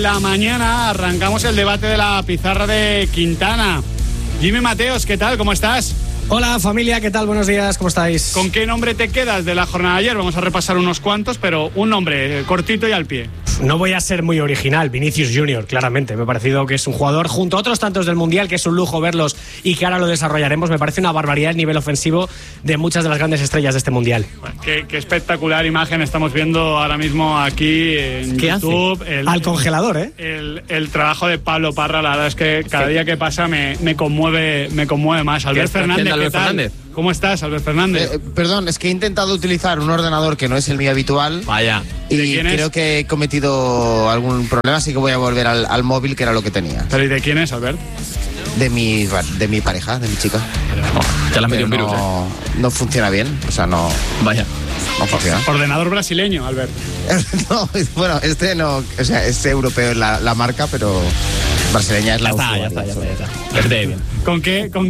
la mañana arrancamos el debate de la pizarra de Quintana. Jimmy Mateos, ¿qué tal? ¿Cómo estás? Hola familia, ¿qué tal? Buenos días, ¿cómo estáis? ¿Con qué nombre te quedas de la jornada de ayer? Vamos a repasar unos cuantos, pero un nombre cortito y al pie. No voy a ser muy original, Vinicius Junior, claramente. Me ha parecido que es un jugador, junto a otros tantos del Mundial, que es un lujo verlos y que ahora lo desarrollaremos. Me parece una barbaridad el nivel ofensivo de muchas de las grandes estrellas de este Mundial. Bueno, qué espectacular imagen estamos viendo ahora mismo aquí en YouTube. Al congelador, ¿eh? El trabajo de Pablo Parra, la verdad es que cada día que pasa me conmueve más. Albert Fernández, ¿qué tal? ¿Cómo estás, Albert Fernández? Perdón, es que he intentado utilizar un ordenador que no es el mío habitual. Vaya. Y creo que he cometido algún problema, así que voy a volver al móvil, que era lo que tenía. ¿Pero y de quién es, Albert? De mi pareja, de mi chica. Te la has metido un virus, no funciona bien, o sea, no... Vaya. No funciona. Ordenador brasileño, Albert. No, bueno, este no... O sea, este europeo es la marca, pero... brasileña es la usuaria. Ya está. Bien. ¿Con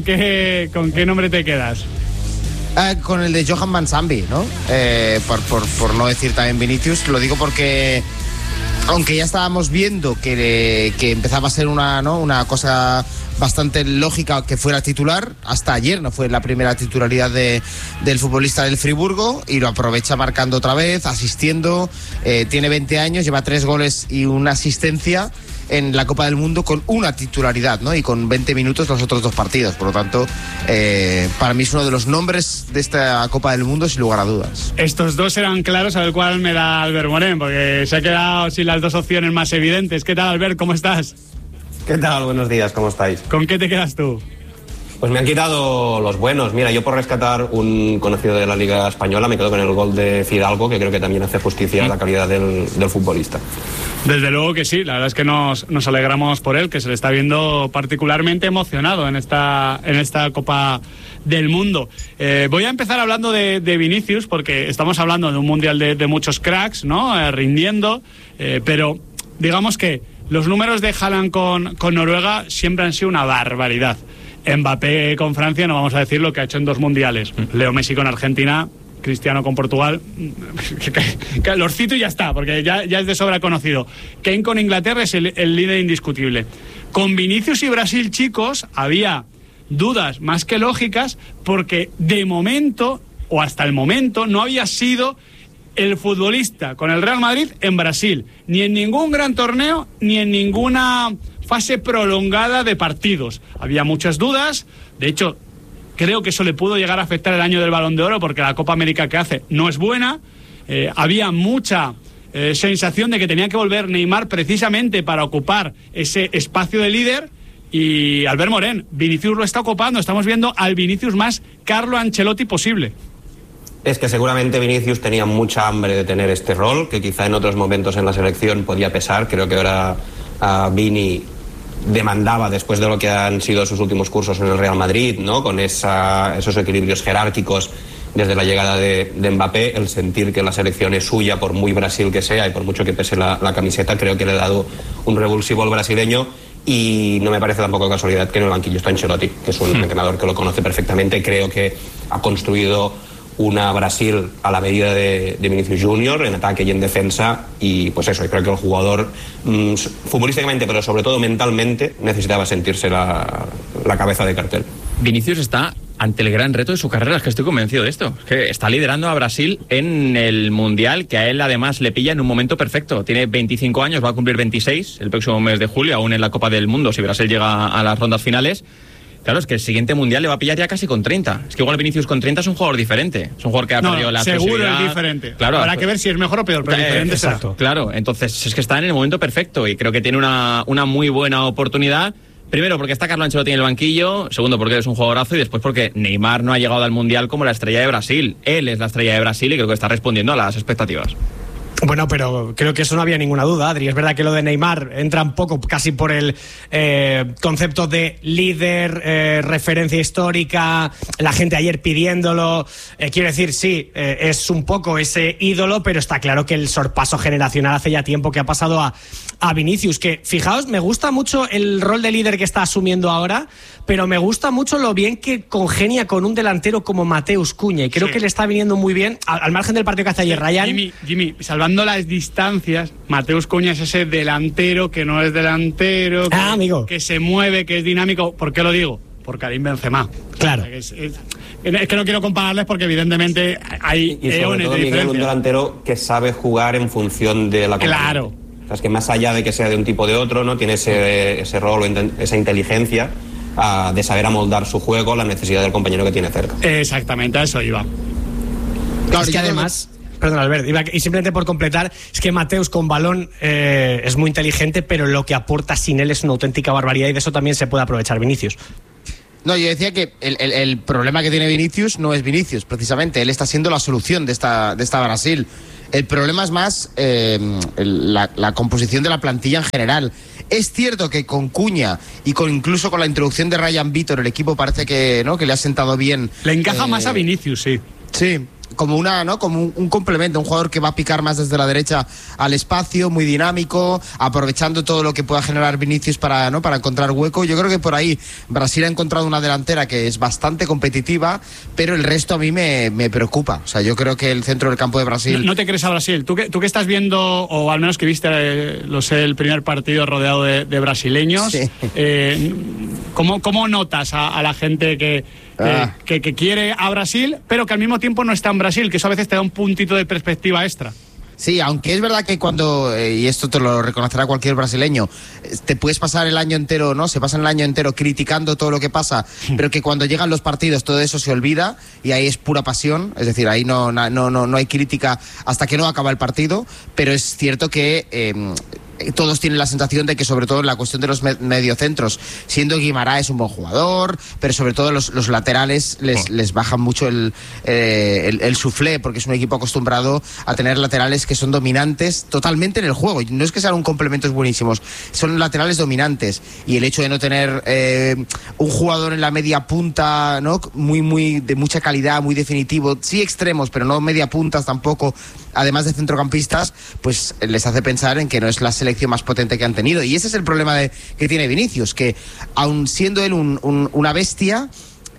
qué nombre te quedas? Con el de Johan Mansambi, ¿no? Por no decir también Vinicius. Lo digo porque, aunque ya estábamos viendo que empezaba a ser una cosa bastante lógica que fuera titular, hasta ayer no fue la primera titularidad del futbolista del Friburgo, y lo aprovecha marcando otra vez, asistiendo. Tiene 20 años, lleva 3 goles y una asistencia en la Copa del Mundo con una titularidad, ¿no? Y con 20 minutos los otros 2 partidos. Por lo tanto, para mí es uno de los nombres de esta Copa del Mundo, sin lugar a dudas. Estos dos eran claros, a ver cuál me da Albert Morén, porque se ha quedado sin las dos opciones más evidentes. ¿Qué tal, Albert? ¿Cómo estás? ¿Qué tal? Buenos días, ¿cómo estáis? ¿Con qué te quedas tú? Pues me han quitado los buenos. Mira, yo por rescatar un conocido de la Liga Española me quedo con el gol de Fidalgo, que creo que también hace justicia a la calidad del futbolista. Desde luego que sí, la verdad es que nos alegramos por él, que se le está viendo particularmente emocionado en esta Copa del Mundo. Voy a empezar hablando de Vinicius, porque estamos hablando de un mundial de muchos cracks, ¿no? Rindiendo, pero digamos que los números de Haaland con Noruega siempre han sido una barbaridad. Mbappé con Francia, no vamos a decir lo que ha hecho en 2 mundiales. Leo Messi con Argentina, Cristiano con Portugal. Los cito y ya está, porque ya es de sobra conocido. Kane con Inglaterra es el líder indiscutible. Con Vinicius y Brasil, chicos, había dudas más que lógicas, porque de momento, o hasta el momento, no había sido el futbolista con el Real Madrid en Brasil, ni en ningún gran torneo, ni en ninguna fase prolongada de partidos. Había muchas dudas. De hecho, creo que eso le pudo llegar a afectar el año del Balón de Oro, porque la Copa América que hace no es buena. Había mucha sensación de que tenía que volver Neymar precisamente para ocupar ese espacio de líder. Y Albert Morén, Vinicius lo está ocupando. Estamos viendo al Vinicius más Carlo Ancelotti posible. Es que seguramente Vinicius tenía mucha hambre de tener este rol, que quizá en otros momentos en la selección podía pesar. Creo que ahora Vini demandaba, después de lo que han sido sus últimos cursos en el Real Madrid, ¿no? Con esos equilibrios jerárquicos desde la llegada de Mbappé, el sentir que la selección es suya, por muy Brasil que sea y por mucho que pese la camiseta. Creo que le ha dado un revulsivo al brasileño, y no me parece tampoco casualidad que en el banquillo está Ancelotti, que es un entrenador que lo conoce perfectamente. Creo que ha construido una Brasil a la medida de Vinicius Junior, en ataque y en defensa, y pues eso, y creo que el jugador futbolísticamente, pero sobre todo mentalmente, necesitaba sentirse la cabeza de cartel. Vinicius está ante el gran reto de su carrera, es que estoy convencido de esto. Es que está liderando a Brasil en el Mundial, que a él además le pilla en un momento perfecto. Tiene 25 años, va a cumplir 26 el próximo mes de julio, aún en la Copa del Mundo, si Brasil llega a las rondas finales. Claro, es que el siguiente Mundial le va a pillar ya casi con 30. Es que igual Vinicius con 30 es un jugador diferente. Es un jugador que ha perdido la seguro es diferente. Claro, habrá que ver si es mejor o peor, pero diferente exacto. Claro, entonces es que está en el momento perfecto y creo que tiene una muy buena oportunidad. Primero, porque está Carlo Ancelotti en el banquillo. Segundo, porque es un jugadorazo. Y después, porque Neymar no ha llegado al Mundial como la estrella de Brasil. Él es la estrella de Brasil y creo que está respondiendo a las expectativas. Bueno, pero creo que eso no había ninguna duda, Adri. Es verdad que lo de Neymar entra un poco casi por el concepto de líder, referencia histórica, la gente ayer pidiéndolo. Quiero decir, sí, es un poco ese ídolo, pero está claro que el sorpaso generacional hace ya tiempo que ha pasado a Vinicius, que fijaos, me gusta mucho el rol de líder que está asumiendo ahora, pero me gusta mucho lo bien que congenia con un delantero como Mateus Cunha, y creo que le está viniendo muy bien, al margen del partido que hace ayer Ryan. Jimmy, salvando guardando las distancias, Mateus Cunha es ese delantero que no es delantero, que se mueve, que es dinámico. ¿Por qué lo digo? Por Karim Benzema. Claro. Es que no quiero compararles porque evidentemente hay y sobre todo, Miguel, un delantero que sabe jugar en función de la compañía. Claro. O sea, es que más allá de que sea de un tipo o de otro, ¿no? Tiene ese rol o esa inteligencia de saber amoldar su juego a la necesidad del compañero que tiene cerca. Exactamente, a eso iba. Claro, es que además... Perdón, Albert, y simplemente por completar, es que Mateus con balón es muy inteligente, pero lo que aporta sin él es una auténtica barbaridad y de eso también se puede aprovechar Vinicius. No, yo decía que el problema que tiene Vinicius no es Vinicius, precisamente. Él está siendo la solución de esta Brasil. El problema es más la composición de la plantilla en general. Es cierto que con Cunha y incluso con la introducción de Ryan Vitor, el equipo parece que le ha sentado bien. Le encaja más a Vinicius, sí. Sí. Como un complemento, un jugador que va a picar más desde la derecha al espacio, muy dinámico, aprovechando todo lo que pueda generar Vinicius para encontrar hueco. Yo creo que por ahí Brasil ha encontrado una delantera que es bastante competitiva, pero el resto a mí me preocupa. O sea, yo creo que el centro del campo de Brasil... ¿No te crees a Brasil? ¿Tú que estás viendo, o al menos que viste, el primer partido rodeado de brasileños? Sí. ¿Cómo notas a la gente que quiere a Brasil, pero que al mismo tiempo no está en Brasil, que eso a veces te da un puntito de perspectiva extra? Sí, aunque es verdad que cuando, y esto te lo reconocerá cualquier brasileño, te puedes pasar el año entero, ¿no? Se pasan el año entero criticando todo lo que pasa, pero que cuando llegan los partidos todo eso se olvida y ahí es pura pasión, es decir, ahí no hay crítica hasta que no acaba el partido, pero es cierto que... todos tienen la sensación de que sobre todo en la cuestión de los mediocentros, siendo Guimarães un buen jugador, pero sobre todo los laterales les bajan mucho el suflé, porque es un equipo acostumbrado a tener laterales que son dominantes totalmente en el juego. No es que sean complementos buenísimos, son laterales dominantes, y el hecho de no tener un jugador en la media punta, ¿no? muy de mucha calidad, muy definitivo, sí extremos, pero no media puntas tampoco, además de centrocampistas, pues les hace pensar en que no es la selección más potente que han tenido. Y ese es el problema que tiene Vinicius, que aun siendo él una bestia,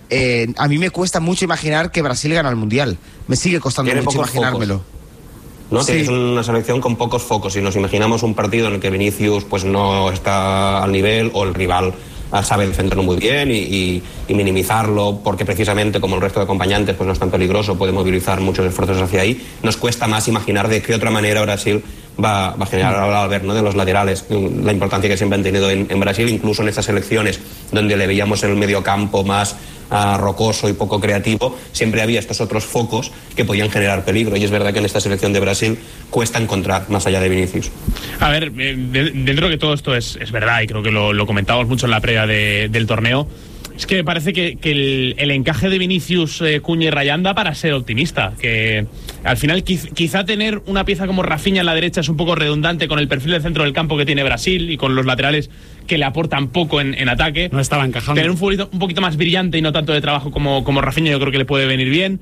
a mí me cuesta mucho imaginar que Brasil gana el Mundial. Me sigue costando mucho imaginármelo. ¿No? Sí. Tienes una selección con pocos focos. Si nos imaginamos un partido en el que Vinicius pues no está al nivel, o el rival sabe defenderlo muy bien y minimizarlo, porque precisamente como el resto de acompañantes pues no es tan peligroso, puede movilizar muchos esfuerzos hacia ahí, nos cuesta más imaginar de qué otra manera Brasil va a generar ahora al ver, ¿no? De los laterales, la importancia que siempre han tenido en Brasil, incluso en estas selecciones donde le veíamos en el mediocampo más rocoso y poco creativo, siempre había estos otros focos que podían generar peligro, y es verdad que en esta selección de Brasil cuesta encontrar más allá de Vinicius. A ver, dentro de que todo esto es verdad, y creo que lo comentábamos mucho en la previa del torneo, es que me parece que el encaje de Vinicius, Cunha y Ryan da para ser optimista, que al final quizá tener una pieza como Rafinha en la derecha es un poco redundante con el perfil del centro del campo que tiene Brasil y con los laterales que le aportan poco en ataque. No estaba encajando. Tener un futbolista un poquito más brillante y no tanto de trabajo como Rafinha, yo creo que le puede venir bien.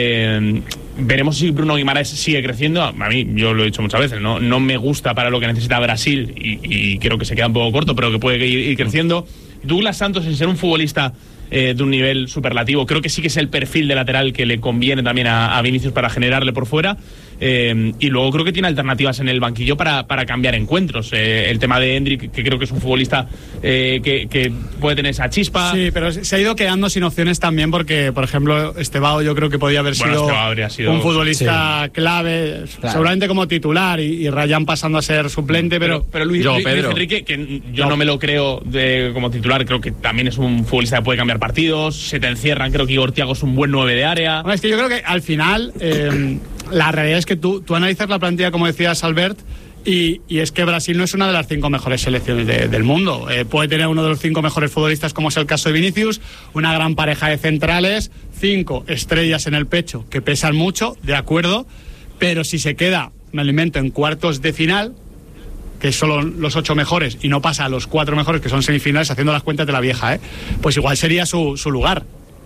Veremos si Bruno Guimarães sigue creciendo. A mí, yo lo he dicho muchas veces, no me gusta para lo que necesita Brasil y creo que se queda un poco corto, pero que puede ir creciendo. Douglas Santos, en ser un futbolista de un nivel superlativo, creo que sí que es el perfil de lateral que le conviene también a Vinicius para generarle por fuera. Y luego creo que tiene alternativas en el banquillo para cambiar encuentros. El tema de Endrick, que creo que es un futbolista que puede tener esa chispa. Sí, pero se ha ido quedando sin opciones también, porque, por ejemplo, Estevao yo creo que podía haber sido un futbolista clave, claro, seguramente como titular, y Ryan pasando a ser suplente, pero Luis Enrique, que yo no me lo creo como titular, creo que también es un futbolista que puede cambiar partidos, se te encierran, creo que Igor Thiago es un buen 9 de área. Bueno, es que yo creo que al final la realidad es que tú analizas la plantilla, como decías, Albert, y es que Brasil no es una de las 5 mejores selecciones del mundo. Puede tener uno de los 5 mejores futbolistas, como es el caso de Vinicius, una gran pareja de centrales, 5 estrellas en el pecho que pesan mucho, de acuerdo, pero si se queda, me alimento, en cuartos de final, que son los 8 mejores, y no pasa a los 4 mejores, que son semifinales, haciendo las cuentas de la vieja, pues igual sería su lugar.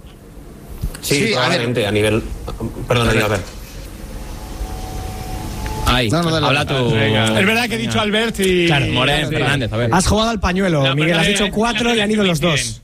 Sí, probablemente, a nivel... Perdón, Albert. Ahí, habla tú. Es verdad que he dicho Albert y... Claro, Morén, Fernández, a ver. Has jugado al pañuelo, Miguel, has dicho 4 y han ido los 2.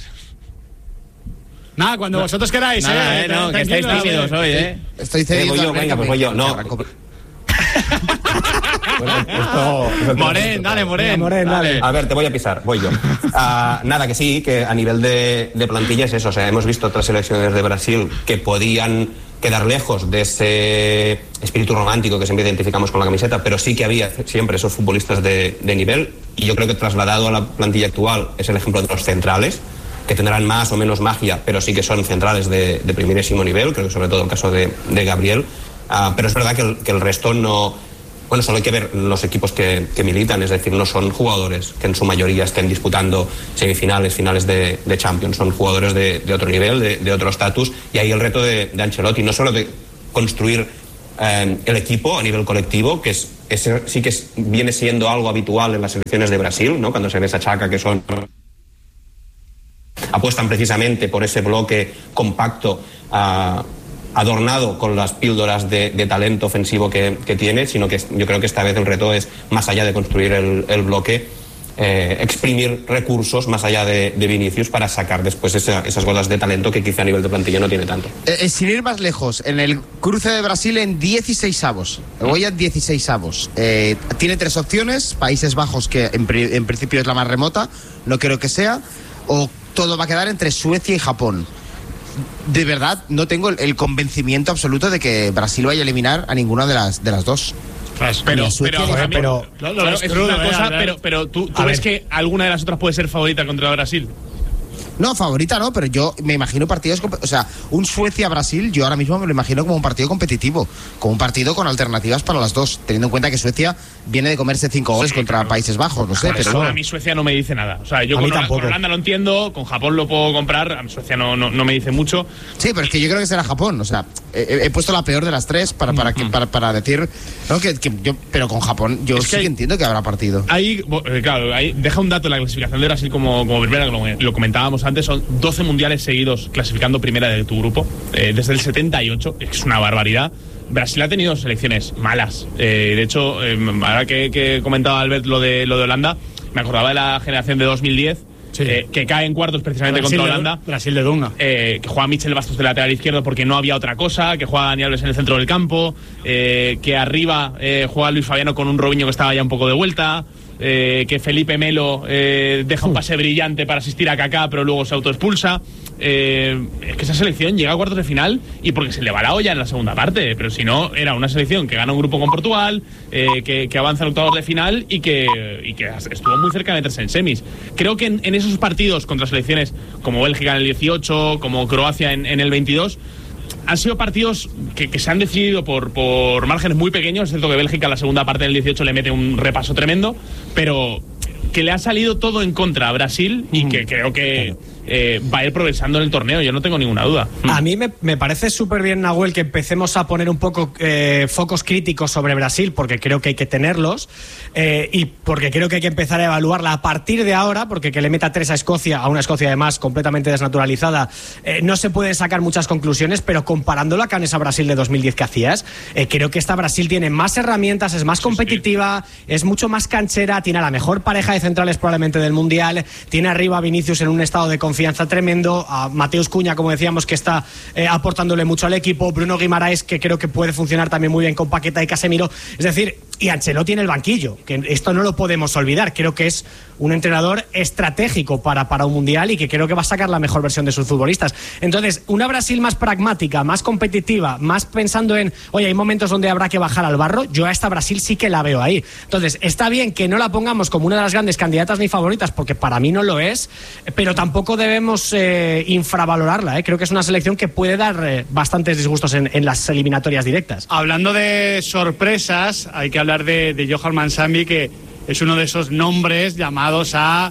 Nada, cuando vosotros queráis, que estáis tímidos hoy, Estoy cediendo. Voy yo. No. Morén, dale. A ver, te voy a pisar, voy yo. Nada, que sí, que a nivel de plantilla es eso. O sea, hemos visto otras selecciones de Brasil que podían quedar lejos de ese espíritu romántico que siempre identificamos con la camiseta, pero sí que había siempre esos futbolistas de nivel, y yo creo que trasladado a la plantilla actual es el ejemplo de los centrales, que tendrán más o menos magia, pero sí que son centrales de primerísimo nivel, creo que sobre todo el caso de Gabriel, pero es verdad que el resto no... Bueno, solo hay que ver los equipos que militan, es decir, no son jugadores que en su mayoría estén disputando semifinales, finales de Champions, son jugadores de otro nivel, de otro estatus, y ahí el reto de Ancelotti, no solo de construir el equipo a nivel colectivo, que sí que viene siendo algo habitual en las selecciones de Brasil, ¿no? Cuando se les achaca que apuestan precisamente por ese bloque compacto, adornado con las píldoras de talento ofensivo que tiene, sino que yo creo que esta vez el reto es, más allá de construir el bloque, exprimir recursos más allá de Vinicius para sacar después esas gotas de talento que quizá a nivel de plantilla no tiene tanto. Sin ir más lejos, en el cruce de Brasil en 16avos, voy a 16avos, tiene 3 opciones: Países Bajos, que en principio es la más remota, no creo que sea, o todo va a quedar entre Suecia y Japón. De verdad, no tengo el convencimiento absoluto de que Brasil vaya a eliminar a ninguna de las dos. Pero tú ves que alguna de las otras puede ser favorita contra Brasil. No, favorita no, pero yo me imagino partidos... O sea, un Suecia-Brasil, yo ahora mismo me lo imagino como un partido competitivo, como un partido con alternativas para las dos, teniendo en cuenta que Suecia viene de comerse 5 goles contra Países Bajos, no sé, pero... Eso a mí Suecia no me dice nada. O sea, yo con Holanda lo entiendo, con Japón lo puedo comprar, a mí Suecia no me dice mucho. Sí, pero es que yo creo que será Japón, o sea, he puesto la peor de las 3 para decir... No, que yo, pero con Japón yo sí que entiendo que habrá partido. Ahí, claro, ahí deja un dato en la clasificación de Brasil como primera, lo comentábamos antes, son 12 mundiales seguidos clasificando primera de tu grupo, desde el 78, es una barbaridad. Brasil ha tenido selecciones malas, de hecho, ahora que comentaba Albert lo de Holanda, me acordaba de la generación de 2010, sí, que cae en cuartos precisamente Brasil contra Holanda. Brasil de Dunga. Que juega Michel Bastos de lateral izquierdo porque no había otra cosa, que juega Dani Alves en el centro del campo, que arriba juega Luis Fabiano con un Robinho que estaba ya un poco de vuelta, que Felipe Melo deja un pase brillante para asistir a Kaká, pero luego se autoexpulsa. Es que esa selección llega a cuartos de final y porque se le va la olla en la segunda parte, pero si no, era una selección que gana un grupo con Portugal, que avanza a octavos de final y que estuvo muy cerca de meterse en semis. Creo que en esos partidos contra selecciones como Bélgica en el 18, como Croacia en el 22, han sido partidos que se han decidido por márgenes muy pequeños. Es cierto que Bélgica en la segunda parte del 18 le mete un repaso tremendo, pero que le ha salido todo en contra a Brasil y que creo que va a ir progresando en el torneo, yo no tengo ninguna duda. A mí me parece súper bien, Nahuel, que empecemos a poner un poco focos críticos sobre Brasil, porque creo que hay que tenerlos, y porque creo que hay que empezar a evaluarla a partir de ahora, porque que le meta 3 a Escocia, a una Escocia además completamente desnaturalizada, no se pueden sacar muchas conclusiones, pero comparándola con esa Brasil de 2010 que hacías, creo que esta Brasil tiene más herramientas, es más competitiva, es mucho más canchera, tiene a la mejor pareja de centrales probablemente del Mundial, tiene arriba a Vinicius en un estado de confianza tremendo, a Mateus Cunha, como decíamos, que está aportándole mucho al equipo, Bruno Guimaraes, que creo que puede funcionar también muy bien con Paqueta y Casemiro, es decir, y Ancelotti en el banquillo, que esto no lo podemos olvidar, creo que es un entrenador estratégico para un Mundial y que creo que va a sacar la mejor versión de sus futbolistas. Entonces, una Brasil más pragmática, más competitiva, más pensando en, oye, hay momentos donde habrá que bajar al barro, yo a esta Brasil sí que la veo ahí. Entonces, está bien que no la pongamos como una de las grandes candidatas ni favoritas, porque para mí no lo es, pero tampoco debemos infravalorarla, creo que es una selección que puede dar bastantes disgustos en las eliminatorias directas. Hablando de sorpresas, hay que hablar de Johan Mansambi, que es uno de esos nombres llamados a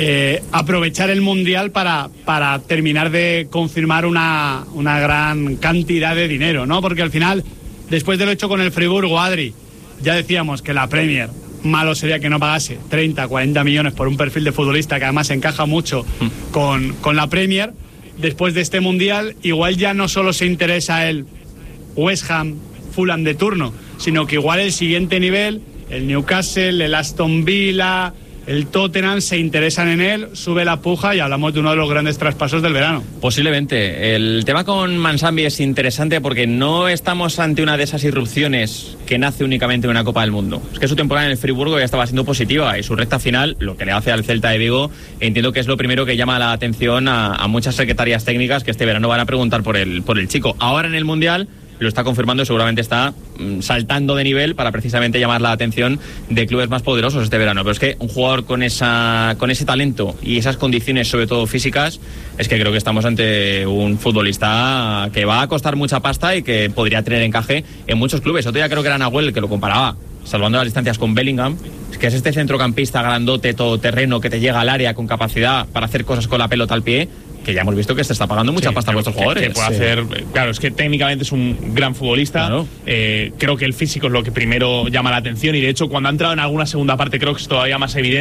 aprovechar el Mundial para terminar de confirmar una gran cantidad de dinero, ¿no? Porque al final, después de lo hecho con el Friburgo, Adri, ya decíamos que la Premier, malo sería que no pagase 30, 40 millones por un perfil de futbolista que además encaja mucho con la Premier. Después de este Mundial, igual ya no solo se interesa el West Ham, Fulham de turno, sino que igual el siguiente nivel, el Newcastle, el Aston Villa, el Tottenham se interesan en él, sube la puja y hablamos de uno de los grandes traspasos del verano. Posiblemente. El tema con Mansambi es interesante porque no estamos ante una de esas irrupciones que nace únicamente en una Copa del Mundo. Es que su temporada en el Friburgo ya estaba siendo positiva y su recta final, lo que le hace al Celta de Vigo, entiendo que es lo primero que llama la atención a muchas secretarias técnicas que este verano van a preguntar por el chico. Ahora en el Mundial lo está confirmando, seguramente está saltando de nivel para precisamente llamar la atención de clubes más poderosos este verano. Pero es que un jugador con ese talento y esas condiciones, sobre todo físicas, es que creo que estamos ante un futbolista que va a costar mucha pasta y que podría tener encaje en muchos clubes. Otro día creo que era Nahuel el que lo comparaba, salvando las distancias, con Bellingham, que es este centrocampista grandote, todoterreno, que te llega al área con capacidad para hacer cosas con la pelota al pie, que ya hemos visto que se está pagando mucha pasta a vuestros jugadores. Que puede hacer, claro, es que técnicamente es un gran futbolista. Claro. Creo que el físico es lo que primero llama la atención y de hecho cuando ha entrado en alguna segunda parte creo que es todavía más evidente.